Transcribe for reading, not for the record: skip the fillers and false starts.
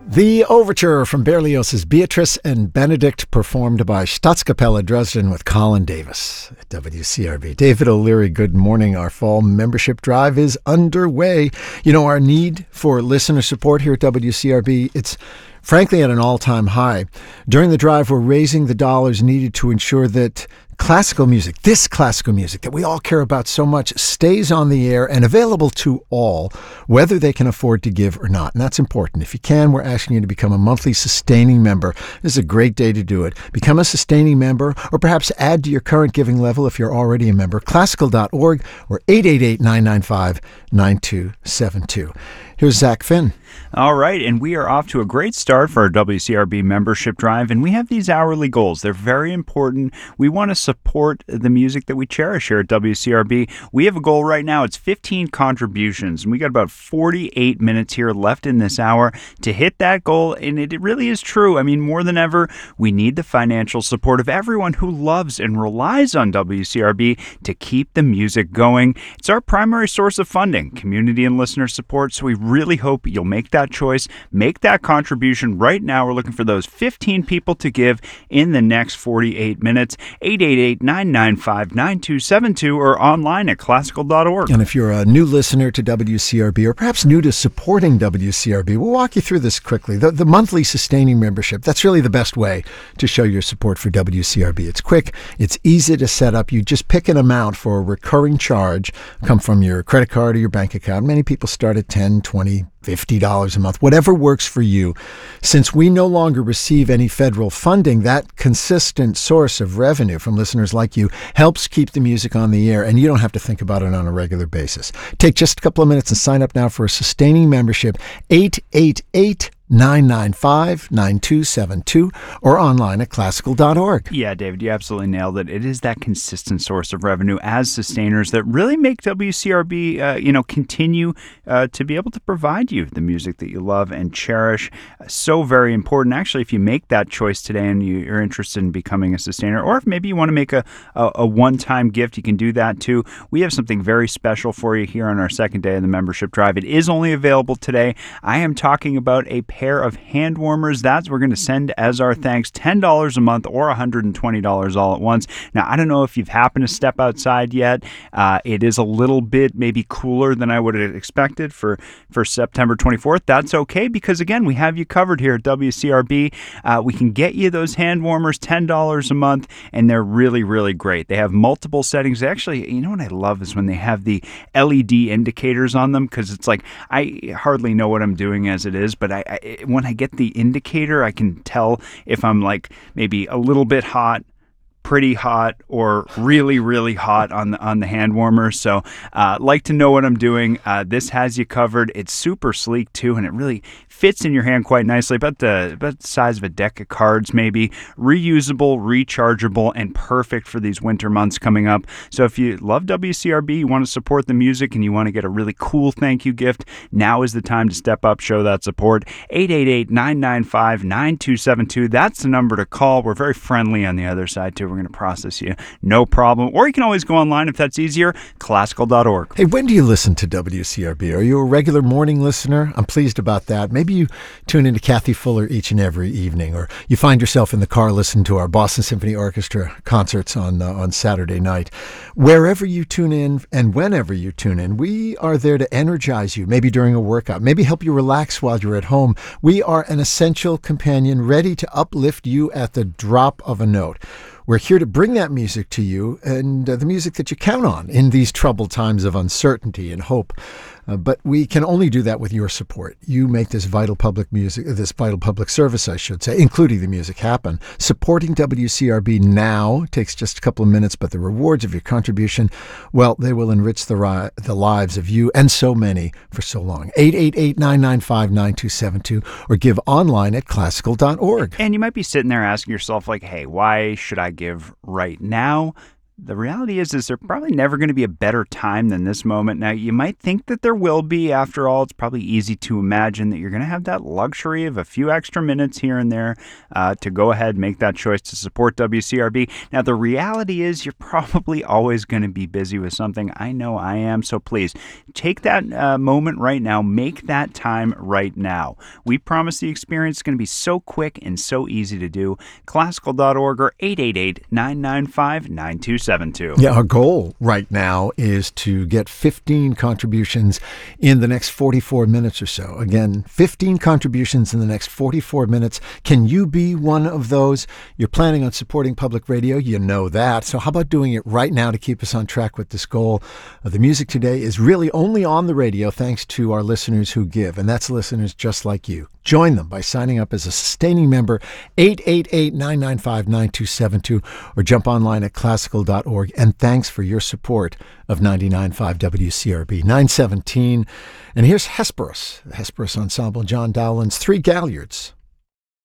The overture from Berlioz's Beatrice and Benedict, performed by Staatskapelle Dresden with Colin Davis at WCRB. David O'Leary, good morning. Our fall membership drive is underway. You know, our need for listener support here at WCRB, it's frankly at an all-time high. During the drive, we're raising the dollars needed to ensure that classical music, this classical music that we all care about so much, stays on the air and available to all, whether they can afford to give or not. And that's important. If you can, we're asking you to become a monthly sustaining member. This is a great day to do it. Become a sustaining member, or perhaps add to your current giving level if you're already a member. Classical.org or 888-995-9272. Here's Zach Finn. All right, and we are off to a great start for our WCRB membership drive, and we have these hourly goals. They're very important. We want to support the music that we cherish here at WCRB. We have a goal right now. It's 15 contributions, and we got about 48 minutes here left in this hour to hit that goal, and it really is true. I mean, more than ever, we need the financial support of everyone who loves and relies on WCRB to keep the music going. It's our primary source of funding, community and listener support, so we really hope you'll make that choice, make that contribution right now. We're looking for those 15 people to give in the next 48 minutes. 888-995-9272 or online at classical.org. And if you're a new listener to WCRB, or perhaps new to supporting WCRB, we'll walk you through this quickly. The monthly sustaining membership, that's really the best way to show your support for WCRB. It's quick, it's easy to set up. You just pick an amount for a recurring charge, come from your credit card or your bank account. Many people start at $10, $20, $50 a month, whatever works for you. Since we no longer receive any federal funding, that consistent source of revenue from listeners like you helps keep the music on the air, and you don't have to think about it on a regular basis. Take just a couple of minutes and sign up now for a sustaining membership. 888-995-9272 or online at classical.org. Yeah, David, you absolutely nailed it. It is that consistent source of revenue as sustainers that really make WCRB, continue to be able to provide you the music that you love and cherish. So very important. Actually, if you make that choice today and you're interested in becoming a sustainer, or if maybe you want to make a one-time gift, you can do that too. We have something very special for you here on our second day of the membership drive. It is only available today. I am talking about a pair of hand warmers. That's we're going to send as our thanks, $10 a month or $120 all at once. Now, I don't know if you've happened to step outside yet. It is a little bit maybe cooler than I would have expected for September 24th. That's okay, because again, we have you covered here at WCRB. We can get you those hand warmers, $10 a month, and they're really, really great. They have multiple settings. Actually, you know what I love is when they have the LED indicators on them, because it's like I hardly know what I'm doing as it is, but when I get the indicator, I can tell if I'm like maybe a little bit hot, pretty hot, or really, really hot on the hand warmer. So like to know what I'm doing. This has you covered. It's super sleek too, and it really fits in your hand quite nicely, about the size of a deck of cards maybe. Reusable, rechargeable, and perfect for these winter months coming up. So if you love WCRB, you want to support the music, and you want to get a really cool thank you gift, now is the time to step up, show that support. 888-995-9272. That's the number to call. We're very friendly on the other side too. We're going to process you, no problem. Or you can always go online if that's easier, classical.org. Hey, when do you listen to WCRB? Are you a regular morning listener? I'm pleased about that. Maybe you tune into Kathy Fuller each and every evening, or you find yourself in the car listening to our Boston Symphony Orchestra concerts on Saturday night. Wherever you tune in and whenever you tune in, we are there to energize you, maybe during a workout, maybe help you relax while you're at home. We are an essential companion ready to uplift you at the drop of a note. We're here to bring that music to you, and the music that you count on in these troubled times of uncertainty and hope. But we can only do that with your support. You make this vital public service, I should say, including the music, happen. Supporting WCRB now takes just a couple of minutes, but the rewards of your contribution, well, they will enrich the lives of you and so many for so long. 888-995-9272 or give online at classical.org. And you might be sitting there asking yourself, like, hey, why should I give right now? The reality is there's probably never going to be a better time than this moment. Now, you might think that there will be. After all, it's probably easy to imagine that you're going to have that luxury of a few extra minutes here and there to go ahead and make that choice to support WCRB. Now, the reality is you're probably always going to be busy with something. I know I am. So please take that moment right now. Make that time right now. We promise the experience is going to be so quick and so easy to do. Classical.org or 888-995-9272. Yeah, our goal right now is to get 15 contributions in the next 44 minutes or so. Again, 15 contributions in the next 44 minutes. Can you be one of those? You're planning on supporting public radio. You know that. So how about doing it right now to keep us on track with this goal? The music today is really only on the radio thanks to our listeners who give, and that's listeners just like you. Join them by signing up as a sustaining member, 888-995-9272, or jump online at classical.org. And thanks for your support of 99.5 WCRB. 9:17. And here's Hesperus, the Hesperus Ensemble, John Dowland's Three Galliards.